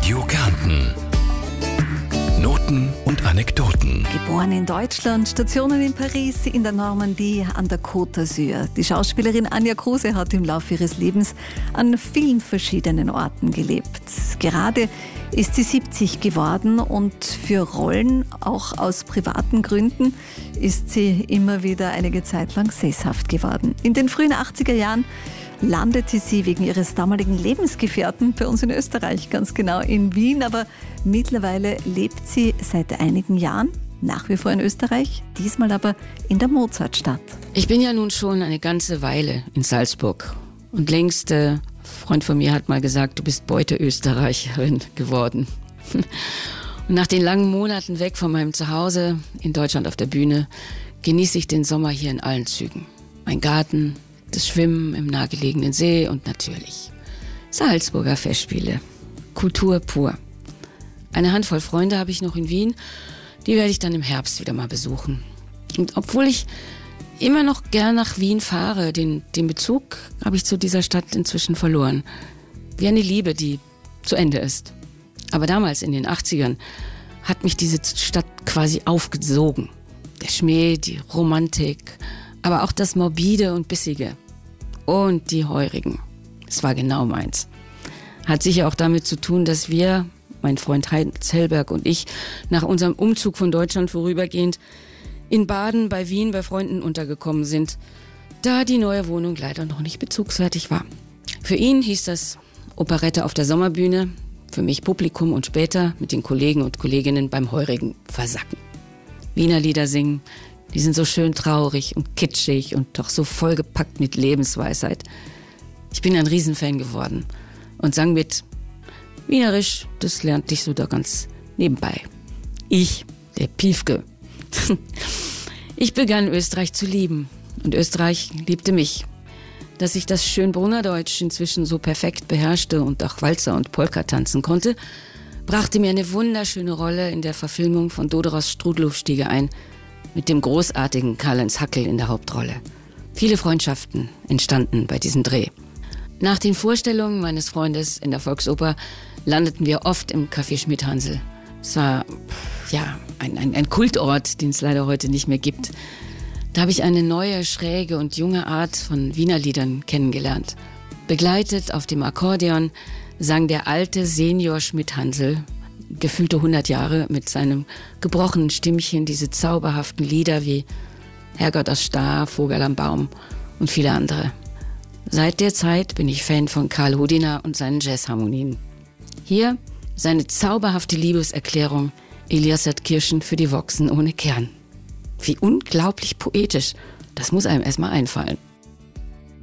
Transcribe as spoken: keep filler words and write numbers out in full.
Radio Kärnten. Noten und Anekdoten. Geboren in Deutschland, Stationen in Paris, in der Normandie, an der Côte d'Azur. Die Schauspielerin Anja Kruse hat im Laufe ihres Lebens an vielen verschiedenen Orten gelebt. Gerade ist sie siebzig geworden und für Rollen, auch aus privaten Gründen, ist sie immer wieder einige Zeit lang sesshaft geworden. In den frühen achtziger Jahren landete sie wegen ihres damaligen Lebensgefährten bei uns in Österreich, ganz genau in Wien. Aber mittlerweile lebt sie seit einigen Jahren nach wie vor in Österreich, diesmal aber in der Mozartstadt. Ich bin ja nun schon eine ganze Weile in Salzburg. Und längst, äh, ein Freund von mir hat mal gesagt, du bist Beute-Österreicherin geworden. Und nach den langen Monaten weg von meinem Zuhause in Deutschland auf der Bühne genieße ich den Sommer hier in allen Zügen. Mein Garten, das Schwimmen im nahegelegenen See und natürlich Salzburger Festspiele. Kultur pur. Eine Handvoll Freunde habe ich noch in Wien, die werde ich dann im Herbst wieder mal besuchen. Und obwohl ich immer noch gern nach Wien fahre, den, den Bezug habe ich zu dieser Stadt inzwischen verloren. Wie eine Liebe, die zu Ende ist. Aber damals in den achtzigern hat mich diese Stadt quasi aufgesogen. Der Schmäh, die Romantik, aber auch das Morbide und Bissige. Und die Heurigen. Es war genau meins. Hat sicher auch damit zu tun, dass wir, mein Freund Heinz Hellberg und ich, nach unserem Umzug von Deutschland vorübergehend in Baden bei Wien bei Freunden untergekommen sind, da die neue Wohnung leider noch nicht bezugsfertig war. Für ihn hieß das Operette auf der Sommerbühne, für mich Publikum und später mit den Kollegen und Kolleginnen beim Heurigen versacken. Wiener Lieder singen, die sind so schön traurig und kitschig und doch so vollgepackt mit Lebensweisheit. Ich bin ein Riesenfan geworden und sang mit. Wienerisch, das lernte ich so da ganz nebenbei. Ich, der Piefke. Ich begann Österreich zu lieben und Österreich liebte mich. Dass ich das Schönbrunner Deutsch inzwischen so perfekt beherrschte und auch Walzer und Polka tanzen konnte, brachte mir eine wunderschöne Rolle in der Verfilmung von Doderos Strudelhufstiege ein, mit dem großartigen Karl-Heinz Hackel in der Hauptrolle. Viele Freundschaften entstanden bei diesem Dreh. Nach den Vorstellungen meines Freundes in der Volksoper landeten wir oft im Café Schmidt-Hansel. Es war ja, ein, ein, ein Kultort, den es leider heute nicht mehr gibt. Da habe ich eine neue, schräge und junge Art von Wiener Liedern kennengelernt. Begleitet auf dem Akkordeon sang der alte Senior Schmidt-Hansel, gefühlte hundert Jahre, mit seinem gebrochenen Stimmchen diese zauberhaften Lieder wie Herrgott aus Star, Vogel am Baum und viele andere. Seit der Zeit bin ich Fan von Karl Houdiner und seinen Jazzharmonien. Hier seine zauberhafte Liebeserklärung Elias hat Kirschen für die Wochsen ohne Kern. Wie unglaublich poetisch, das muss einem erstmal einfallen.